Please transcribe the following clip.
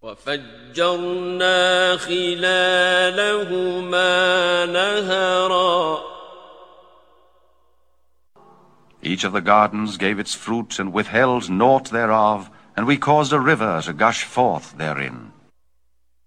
وَفَجَّرْنَا خِلَالَهُمَا نَهَرًا. Each of the gardens gave its fruit and withheld naught thereof, and we caused a river to gush forth therein.